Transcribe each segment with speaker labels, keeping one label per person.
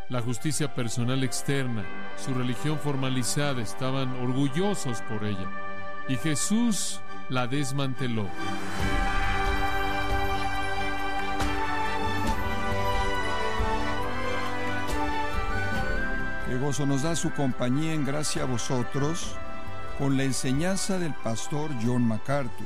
Speaker 1: la justicia personal externa, su religión formalizada, estaban orgullosos por ella. Y Jesús la desmanteló.
Speaker 2: Qué gozo nos da su compañía en gracia a vosotros con la enseñanza del pastor John MacArthur.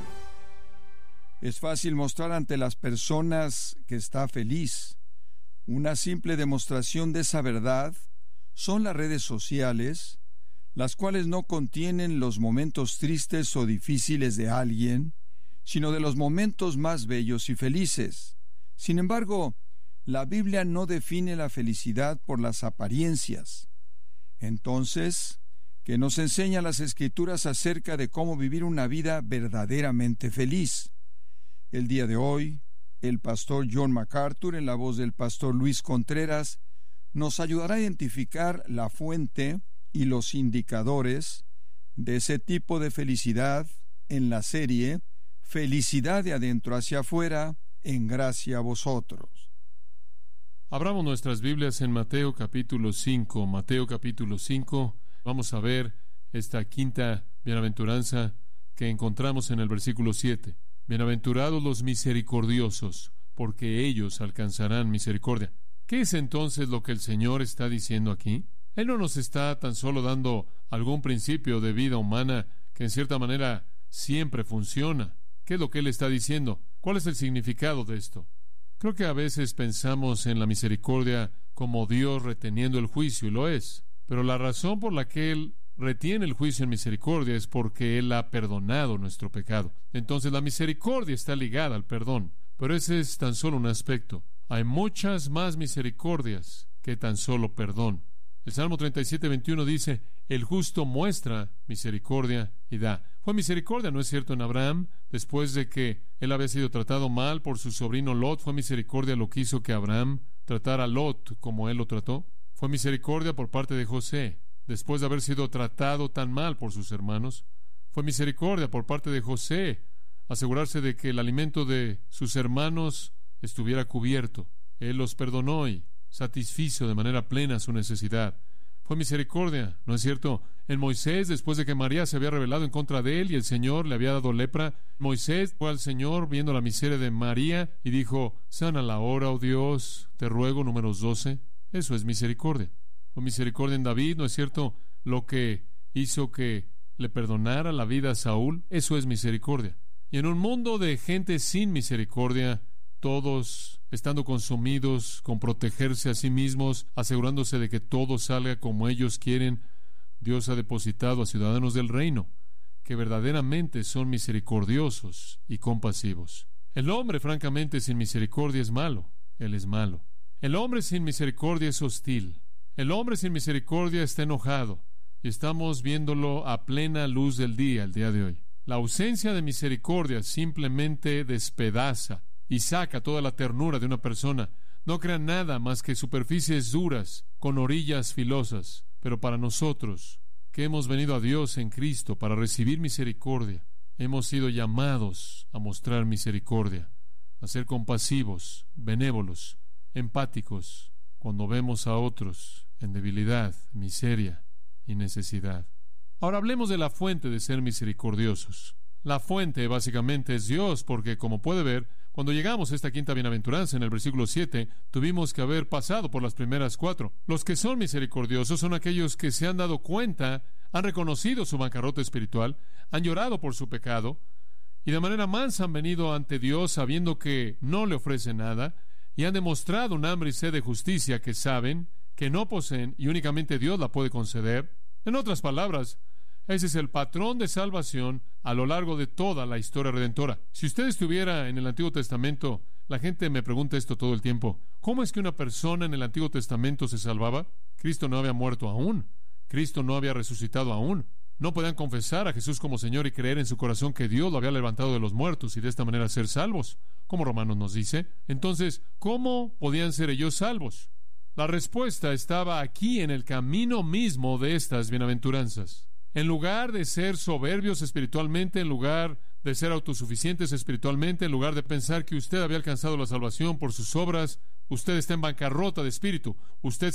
Speaker 2: Es fácil mostrar ante las personas que está feliz. Una simple demostración de esa verdad son las redes sociales, las cuales no contienen los momentos tristes o difíciles de alguien, sino de los momentos más bellos y felices. Sin embargo, la Biblia no define la felicidad por las apariencias. Entonces, ¿qué nos enseñan las Escrituras acerca de cómo vivir una vida verdaderamente feliz? El día de hoy, el pastor John MacArthur, en la voz del pastor Luis Contreras, nos ayudará a identificar la fuente y los indicadores de ese tipo de felicidad en la serie Felicidad de adentro hacia afuera, en gracia a vosotros.
Speaker 1: Abramos nuestras Biblias en Mateo capítulo 5. Mateo capítulo 5. Vamos a ver esta quinta bienaventuranza que encontramos en el versículo 7. Bienaventurados los misericordiosos, porque ellos alcanzarán misericordia. ¿Qué es entonces lo que el Señor está diciendo aquí? Él no nos está tan solo dando algún principio de vida humana que en cierta manera siempre funciona. ¿Qué es lo que Él está diciendo? ¿Cuál es el significado de esto? Creo que a veces pensamos en la misericordia como Dios reteniendo el juicio, y lo es. Pero la razón por la que Él retiene el juicio en misericordia es porque Él ha perdonado nuestro pecado. Entonces la misericordia está ligada al perdón. Pero ese es tan solo un aspecto. Hay muchas más misericordias que tan solo perdón. El Salmo 37:21 dice: el justo muestra misericordia y da. Fue misericordia, ¿no es cierto?, en Abraham, después de que él había sido tratado mal por su sobrino Lot. Fue misericordia lo que hizo que Abraham tratara a Lot como él lo trató. Fue misericordia por parte de José, después de haber sido tratado tan mal por sus hermanos. Fue misericordia por parte de José asegurarse de que el alimento de sus hermanos estuviera cubierto. Él los perdonó y satisfizo de manera plena su necesidad. Fue misericordia, ¿no es cierto?, en Moisés, después de que María se había rebelado en contra de él y el Señor le había dado lepra. Moisés fue al Señor viendo la miseria de María y dijo: sánala ahora, oh Dios, te ruego, Números 12. Eso es misericordia. Fue misericordia en David, ¿no es cierto?, lo que hizo que le perdonara la vida a Saúl. Eso es misericordia. Y en un mundo de gente sin misericordia, todos estando consumidos con protegerse a sí mismos, asegurándose de que todo salga como ellos quieren, Dios ha depositado a ciudadanos del reino que verdaderamente son misericordiosos y compasivos. El hombre, francamente, sin misericordia es malo. Él es malo. El hombre sin misericordia es hostil. El hombre sin misericordia está enojado. Y estamos viéndolo a plena luz del día, el día de hoy. La ausencia de misericordia simplemente despedaza y saca toda la ternura de una persona. No crea nada más que superficies duras con orillas filosas. Pero para nosotros, que hemos venido a Dios en Cristo para recibir misericordia, hemos sido llamados a mostrar misericordia, a ser compasivos, benévolos, empáticos, cuando vemos a otros en debilidad, miseria y necesidad. Ahora hablemos de la fuente de ser misericordiosos. La fuente básicamente es Dios, porque como puede ver, cuando llegamos a esta quinta bienaventuranza en el versículo 7, tuvimos que haber pasado por las primeras 4. Los que son misericordiosos son aquellos que se han dado cuenta, han reconocido su bancarrota espiritual, han llorado por su pecado, y de manera mansa han venido ante Dios sabiendo que no le ofrece nada, y han demostrado un hambre y sed de justicia que saben que no poseen y únicamente Dios la puede conceder. En otras palabras, ese es el patrón de salvación a lo largo de toda la historia redentora. Si usted estuviera en el Antiguo Testamento, la gente me pregunta esto todo el tiempo: ¿cómo es que una persona en el Antiguo Testamento se salvaba? Cristo no había muerto aún. Cristo no había resucitado aún. No podían confesar a Jesús como Señor y creer en su corazón que Dios lo había levantado de los muertos y de esta manera ser salvos, como Romanos nos dice. Entonces, ¿cómo podían ser ellos salvos? La respuesta estaba aquí en el camino mismo de estas bienaventuranzas. En lugar de ser soberbios espiritualmente, en lugar de ser autosuficientes espiritualmente, en lugar de pensar que usted había alcanzado la salvación por sus obras, usted está en bancarrota de espíritu. Usted